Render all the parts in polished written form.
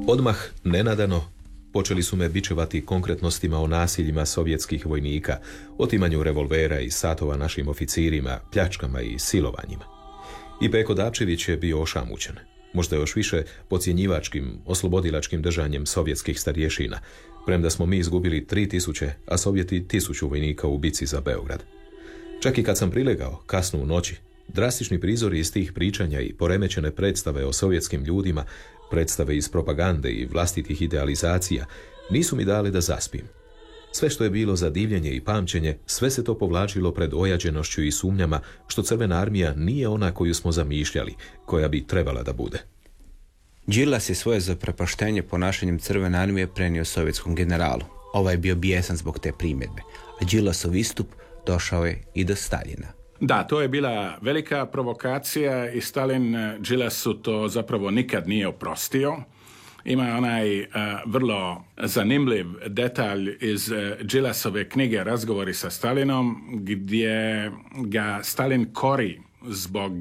Odmah, nenadano, počeli su me bičevati konkretnostima o nasiljima sovjetskih vojnika, otimanju revolvera i satova našim oficirima, pljačkama i silovanjima. I Peko Dapčević je bio ošamućen, možda još više podcjenjivačkim, oslobodilačkim držanjem sovjetskih starješina, premda smo mi izgubili 3000, a Sovjeti 1000 vojnika u bici za Beograd. Čak i kad sam prilegao, kasno u noći, drastični prizori iz tih pričanja i poremećene predstave o sovjetskim ljudima, predstave iz propagande i vlastitih idealizacija, nisu mi dali da zaspim. Sve što je bilo za divljenje i pamćenje, sve se to povlačilo pred ojađenošću i sumnjama što Crvena armija nije ona koju smo zamišljali, koja bi trebala da bude. Đilas je svoje zaprepaštenje ponašanjem Crvene armije prenio sovjetskom generalu. Ovaj je bio bijesan zbog te primjedbe, a Đilasov istup došao je i do Staljina. Da, to je bila velika provokacija i Stalin Đilasu to zapravo nikad nije oprostio. Ima onaj vrlo zanimljiv detalj iz Đilasove knjige Razgovori sa Stalinom, gdje ga Stalin kori zbog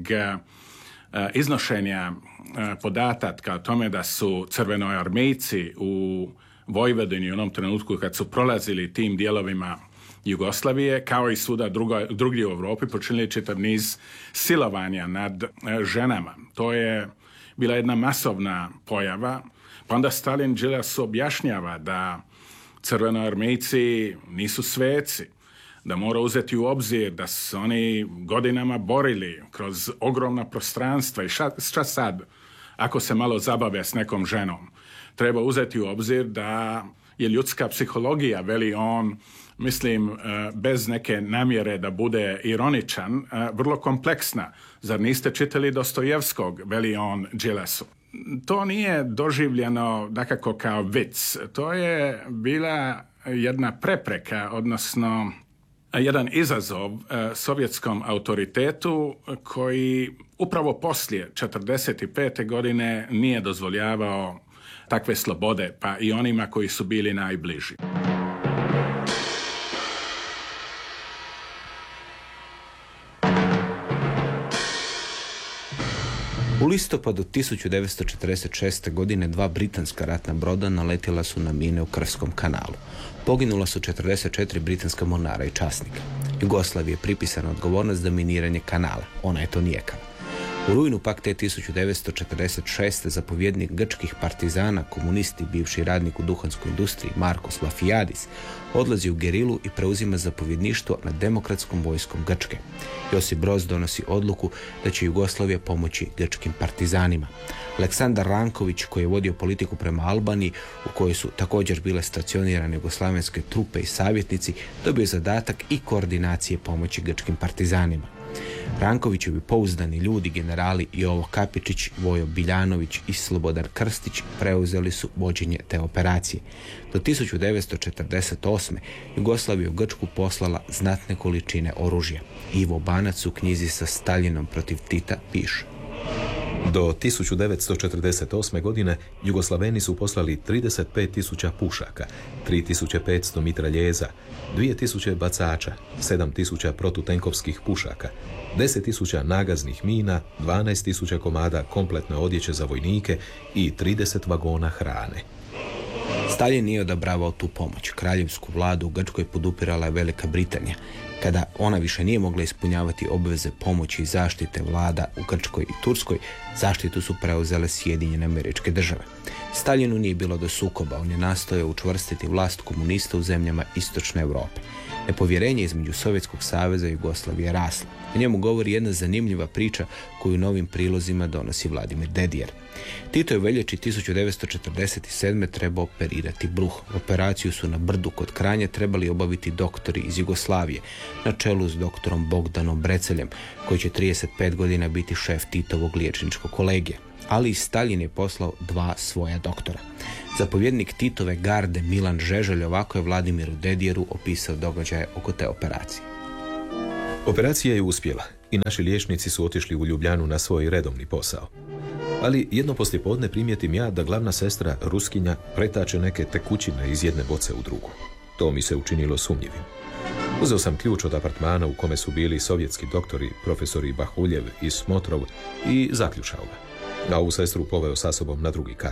iznošenja podataka o tome da su crvenoarmejci u Vojvodini u onom trenutku kad su prolazili tim dijelovima Jugoslavije, kao i svuda drugdje u Europi, počinili čitav niz silovanja nad ženama. To je bila jedna masovna pojava. Pa onda Stalin Đilasu objašnjava da crvenoarmejci nisu sveci, da mora uzeti u obzir da su oni godinama borili kroz ogromna prostranstva i šta sad ako se malo zabave s nekom ženom. Treba uzeti u obzir da je ljudska psihologija, veli on, mislim, bez neke namjere da bude ironičan, vrlo kompleksna. Zar niste čitali Dostojevskog, veli on Đilasu. To nije doživljeno dakako kao vic. To je bila jedna prepreka, odnosno jedan izazov sovjetskom autoritetu koji upravo poslije 1945. godine nije dozvoljavao takve slobode, pa i onima koji su bili najbliži. U listopadu 1946. godine 2 britanska ratna broda naletjela su na mine u Krskom kanalu. Poginula su 44 britanska mornara i časnika. Jugoslaviji je pripisana odgovornost za miniranje kanala. Ona je to nijekala. U rujnu pak te 1946. zapovjednik grčkih partizana, komunisti, bivši radnik u duhanskoj industriji Markos Lafijadis, odlazi u gerilu i preuzima zapovjedništvo nad demokratskom vojskom Grčke. Josip Broz donosi odluku da će Jugoslavija pomoći grčkim partizanima. Aleksandar Ranković, koji je vodio politiku prema Albaniji, u kojoj su također bile stacionirane jugoslavenske trupe i savjetnici, dobio zadatak i koordinacije pomoći grčkim partizanima. Rankovićevi pouzdani ljudi, generali Jovo Kapičić, Vojo Biljanović i Slobodan Krstić preuzeli su vođenje te operacije. Do 1948. Jugoslavija u Grčku poslala znatne količine oružja. Ivo Banac u knjizi Sa Staljinom protiv Tita piše: do 1948. godine Jugoslaveni su poslali 35.000 pušaka, 3.500 mitraljeza, 2.000 bacača, 7.000 protutenkovskih pušaka, 10.000 nagaznih mina, 12.000 komada kompletne odjeće za vojnike i 30 vagona hrane. Stalin nije odabravao tu pomoć. Kraljevsku vladu u Grčkoj podupirala je Velika Britanija. Kada ona više nije mogla ispunjavati obveze pomoći i zaštite vlada u Grčkoj i Turskoj, zaštitu su preuzele Sjedinjene Američke Države. Staljinu nije bilo do sukoba, on je nastojao učvrstiti vlast komunista u zemljama Istočne Europe. Nepovjerenje između Sovjetskog saveza i Jugoslavije raslo. O njemu govori jedna zanimljiva priča koju u novim prilozima donosi Vladimir Dedijer. Tito je u veljači 1947. trebao operirati bruh. Operaciju su na Brdu kod Kranja trebali obaviti doktori iz Jugoslavije, na čelu s doktorom Bogdanom Breceljem, koji će 35 godina biti šef Titovog liječničkog kolegija. Ali i Stalin je poslao 2 svoja doktora. Zapovjednik Titove garde Milan Žeželj ovako je Vladimiru Dedijeru opisao događaje oko te operacije. Operacija je uspjela i naši liječnici su otišli u Ljubljanu na svoj redovni posao. Ali jedno poslijepodne primijetim ja da glavna sestra, Ruskinja, pretače neke tekućine iz jedne boce u drugu. To mi se učinilo sumnjivim. Uzeo sam ključ od apartmana u kome su bili sovjetski doktori, profesori Bahuljev i Smotrov, i zaključao ga. A ovu sestru poveo sa sobom na drugi kat.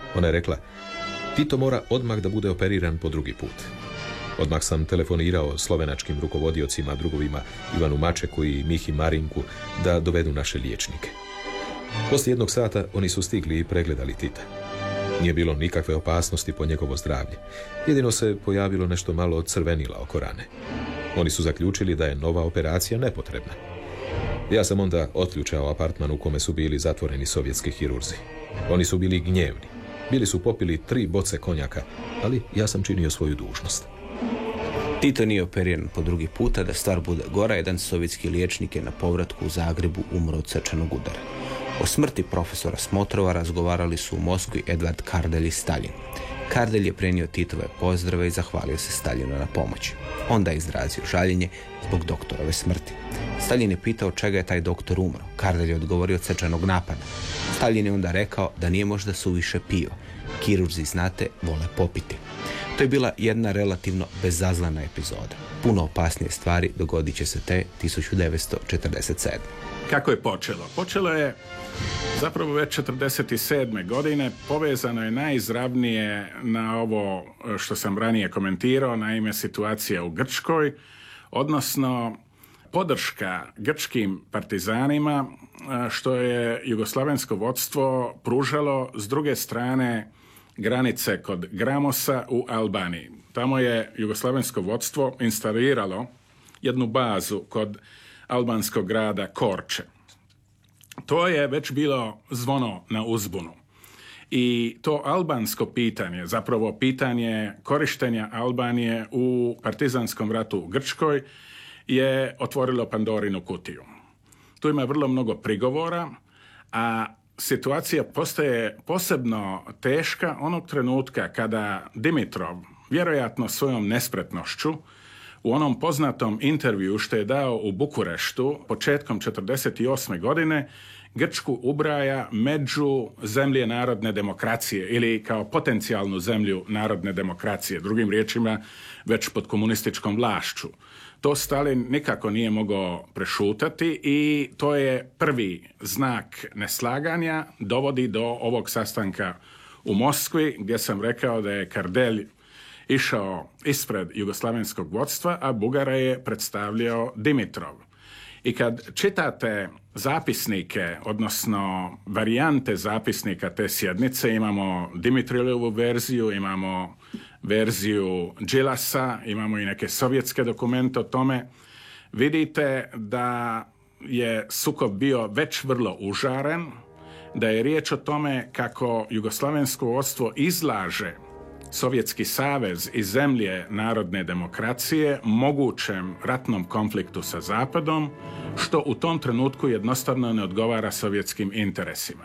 Ona je rekla: Tito mora odmah da bude operiran po drugi put. Odmah sam telefonirao slovenačkim rukovodiocima, drugovima Ivanu Mačeku i Mihi Marinku da dovedu naše liječnike. Poslije 1 sata oni su stigli i pregledali Tita. Nije bilo nikakve opasnosti po njegovo zdravlje. Jedino se pojavilo nešto malo crvenila oko rane. Oni su zaključili da je nova operacija nepotrebna. Ja sam onda otključao apartman u kome su bili zatvoreni sovjetski hirurzi. Oni su bili gnjevni. Bili su popili 3 boce konjaka, ali ja sam činio svoju dužnost. Tito nije operiran po drugi puta. Da stvar bude gora, jedan sovjetski liječnik je na povratku u Zagrebu umro od srčanog udara. O smrti profesora Smotrova razgovarali su u Moskvi Edvard Kardelj i Staljin. Kardelj je prenio Titove pozdrave i zahvalio se Staljinu na pomoći. Onda je izrazio žaljenje zbog doktorove smrti. Staljin je pitao čega je taj doktor umro. Kardelj je odgovorio od srčanog napada. Staljin je onda rekao da nije možda suviše pio. Kirurzi, znate, vole popiti. To je bila jedna relativno bezazlena epizoda. Puno opasnije stvari dogodit će se te 1947. Kako je počelo? Počelo je zapravo već 1947. godine. Povezano je najizravnije na ovo što sam ranije komentirao, naime situacija u Grčkoj, odnosno podrška grčkim partizanima što je jugoslavensko vodstvo pružalo s druge strane granice kod Gramosa u Albaniji. Tamo je jugoslavensko vodstvo instaliralo jednu bazu kod albanskog grada Korče. To je već bilo zvono na uzbunu. I to albansko pitanje, zapravo pitanje korištenja Albanije u partizanskom ratu u Grčkoj, je otvorilo Pandorinu kutiju. Tu ima vrlo mnogo prigovora, a situacija postaje posebno teška onog trenutka kada Dimitrov, vjerojatno svojom nespretnošću, u onom poznatom intervju što je dao u Bukureštu početkom 1948. godine Grčku ubraja među zemlje narodne demokracije ili kao potencijalnu zemlju narodne demokracije, drugim riječima već pod komunističkom vlašću. To Stalin nikako nije mogao prešutati i to je prvi znak neslaganja, dovodi do ovog sastanka u Moskvi gdje sam rekao da je Kardelj išao ispred jugoslavenskog vodstva, a Bugara je predstavljao Dimitrov. I kad čitate zapisnike, odnosno varijante zapisnika te sjednice, imamo Dimitrijevu verziju, imamo verziju Đilasa, imamo i neke sovjetske dokumente o tome, vidite da je sukob bio već vrlo užaren, da je riječ o tome kako jugoslavensko vodstvo izlaže Sovjetski savez i zemlje narodne demokracije mogućem ratnom konfliktu sa Zapadom, što u tom trenutku jednostavno ne odgovara sovjetskim interesima.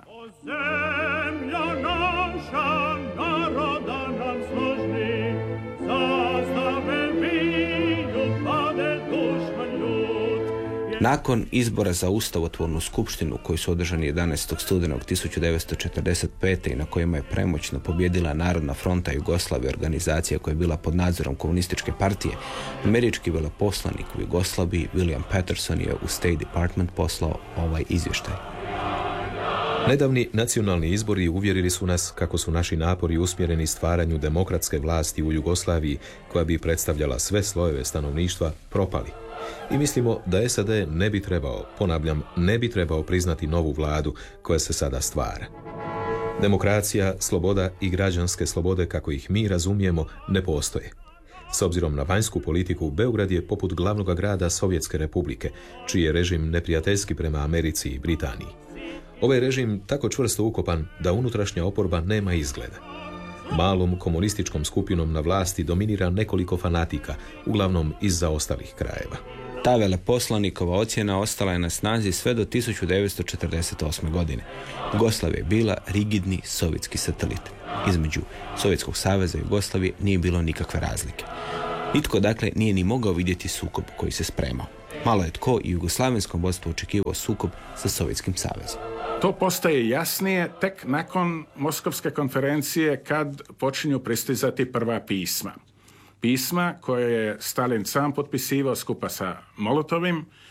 Nakon izbora za ustavotvornu skupštinu koji su održani 11. studenog 1945. i na kojima je premoćno pobjedila Narodna fronta Jugoslavije, organizacija koja je bila pod nadzorom komunističke partije, američki veleposlanik u Jugoslaviji William Patterson je u State Department poslao ovaj izvještaj. Nedavni nacionalni izbori uvjerili su nas kako su naši napori usmjereni stvaranju demokratske vlasti u Jugoslaviji koja bi predstavljala sve slojeve stanovništva propali. I mislimo da SAD ne bi trebao, ponavljam, ne bi trebao priznati novu vladu koja se sada stvara. Demokracija, sloboda i građanske slobode kako ih mi razumijemo ne postoje. S obzirom na vanjsku politiku, Beograd je poput glavnog grada Sovjetske republike, čiji je režim neprijateljski prema Americi i Britaniji. Ovaj režim tako čvrsto ukopan da unutrašnja oporba nema izgleda. Malom komunističkom skupinom na vlasti dominira nekoliko fanatika, uglavnom iz zaostalih krajeva. Ta veleposlanikova ocjena ostala je na snazi sve do 1948. godine. Jugoslavija je bila rigidni sovjetski satelit. Između Sovjetskog saveza i Jugoslavije nije bilo nikakve razlike. Nitko dakle nije ni mogao vidjeti sukob koji se spremao. Malo je tko i jugoslavenskom vodstvu očekivao sukob sa Sovjetskim savezom. To postaje jasnije tek nakon Moskovske konferencije kad počinju pristizati prva pisma. Pisma koje je Stalin sam potpisivao skupa sa Molotovim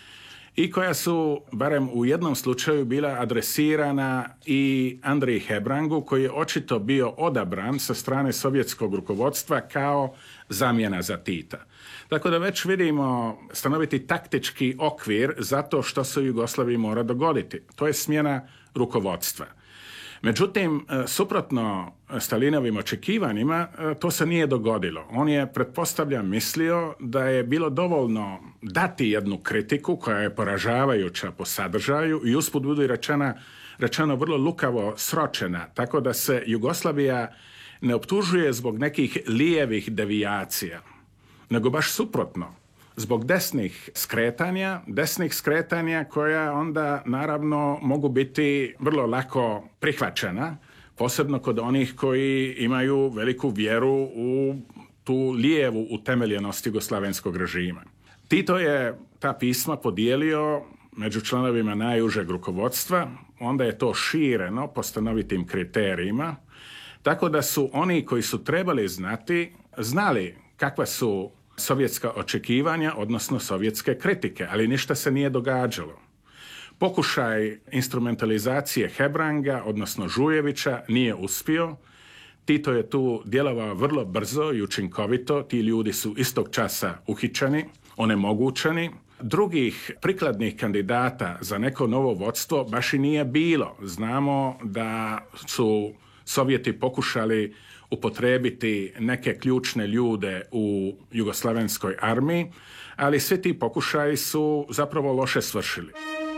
i koja su, barem u jednom slučaju, bila adresirana i Andriji Hebrangu, koji je očito bio odabran sa strane sovjetskog rukovodstva kao zamjena za Tita. Tako da već vidimo stanoviti taktički okvir za to što se u Jugoslaviji mora dogoditi. To je smjena rukovodstva. Međutim, suprotno Stalinovim očekivanjima, to se nije dogodilo. On je, pretpostavljam, mislio da je bilo dovoljno dati jednu kritiku koja je poražavajuća po sadržaju i usput budu rečeno vrlo lukavo sročena, tako da se Jugoslavija ne optužuje zbog nekih lijevih devijacija, nego baš suprotno. Zbog desnih skretanja koja onda naravno mogu biti vrlo lako prihvaćena, posebno kod onih koji imaju veliku vjeru u tu lijevu utemeljenost jugoslavenskog režima. Tito je ta pisma podijelio među članovima najužeg rukovodstva, onda je to šireno po stanovitim kriterijima, tako da su oni koji su trebali znali kakva su sovjetska očekivanja, odnosno sovjetske kritike, ali ništa se nije događalo. Pokušaj instrumentalizacije Hebranga, odnosno Žujevića, nije uspio. Tito je tu djelovao vrlo brzo i učinkovito. Ti ljudi su istog časa uhićeni, onemogućeni. Drugih prikladnih kandidata za neko novo vodstvo baš i nije bilo. Znamo da su Sovjeti pokušali upotrijebiti neke ključne ljude u jugoslavenskoj armiji, ali svi ti pokušaji su zapravo loše svršili.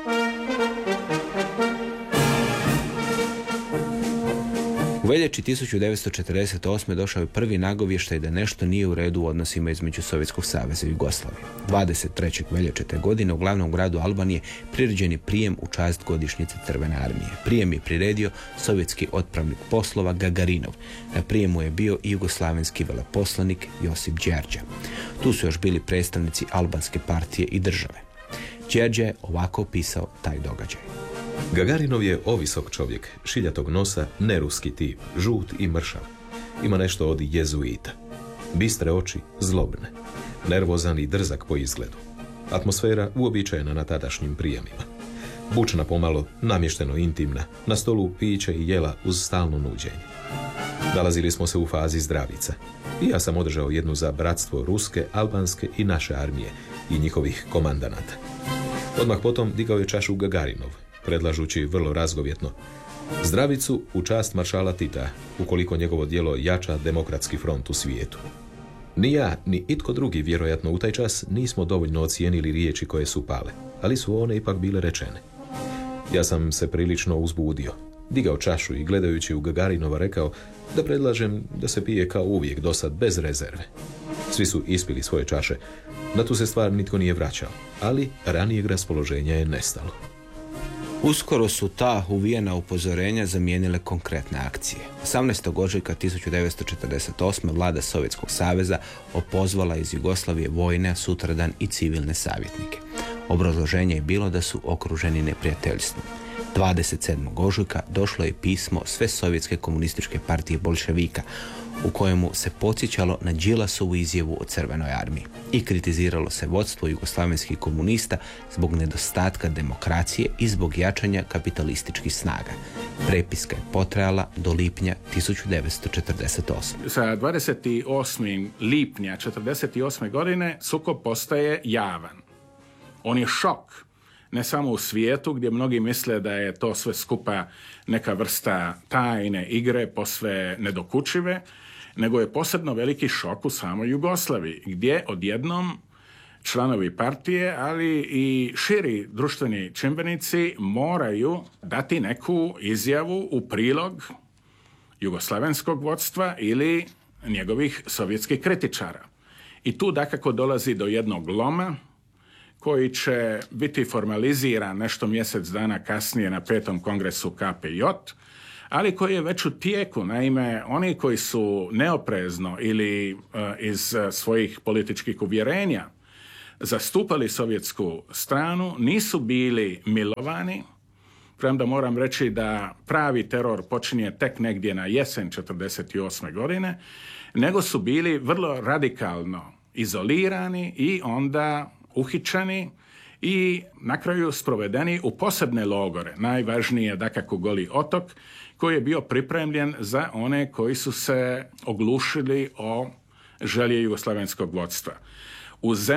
U veljači 1948. došao je prvi nagovještaj da nešto nije u redu u odnosima između Sovjetskog saveza i Jugoslavije. 23. veljače te godine u glavnom gradu Albanije priređen je prijem u čast godišnjice Crvene armije. Prijem je priredio sovjetski otpravnik poslova Gagarinov. Na prijemu je bio i jugoslavenski veleposlanik Josip Đerđa. Tu su još bili predstavnici albanske partije i države. Đerđa je ovako opisao taj događaj. Gagarinov je ovisok čovjek, šiljatog nosa, neruski tip, žut i mršav. Ima nešto od jezuita. Bistre oči, zlobne. Nervozan i drzak po izgledu. Atmosfera uobičajena na tadašnjim prijemima. Bučna pomalo, namješteno intimna, na stolu piće i jela uz stalno nuđenje. Nalazili smo se u fazi zdravica. I ja sam održao jednu za bratstvo ruske, albanske i naše armije i njihovih komandanata. Odmah potom digao je čašu Gagarinov, predlažući vrlo razgovjetno: zdravicu u čast maršala Tita, ukoliko njegovo djelo jača demokratski front u svijetu. Ni ja, ni itko drugi vjerojatno u taj čas nismo dovoljno ocijenili riječi koje su pale, ali su one ipak bile rečene. Ja sam se prilično uzbudio, digao čašu i gledajući u Gagarinova rekao da predlažem da se pije kao uvijek dosad bez rezerve. Svi su ispili svoje čaše, na tu se stvar nitko nije vraćao, ali ranijeg raspoloženja je nestalo. Uskoro su ta uvijena upozorenja zamijenile konkretne akcije. 18. ožujka 1948. vlada Sovjetskog saveza opozvala iz Jugoslavije vojne, sutradan i civilne savjetnike. Obrazloženje je bilo da su okruženi neprijateljstvom. 27. ožujka došlo je pismo sve sovjetske komunističke partije boljševika, u kojemu se podsjećalo na Đilasovu izjavu o Crvenoj armiji i kritiziralo se vodstvo jugoslavenskih komunista zbog nedostatka demokracije i zbog jačanja kapitalističkih snaga. Prepiska je potrajala do lipnja 1948. Sa 28. lipnja 1948. godine sukob postaje javan. On je šok. Ne samo u svijetu, gdje mnogi misle da je to sve skupa neka vrsta tajne igre, posve nedokučive, nego je posebno veliki šok u samoj Jugoslaviji, gdje odjednom članovi partije, ali i širi društveni čimbenici moraju dati neku izjavu u prilog jugoslavenskog vodstva ili njegovih sovjetskih kritičara. I tu dakako dolazi do jednog loma koji će biti formaliziran nešto mjesec dana kasnije na 5. kongresu KPJ, ali koji je već u tijeku. Naime, oni koji su neoprezno ili iz svojih političkih uvjerenja zastupali sovjetsku stranu nisu bili milovani, premda moram reći da pravi teror počinje tek negdje na jesen 1948. godine, nego su bili vrlo radikalno izolirani i onda uhićeni i na kraju sprovedeni u posebne logore. Najvažniji je dakako Goli otok, koji je bio pripremljen za one koji su se oglušili o želje jugoslavenskog vodstva. U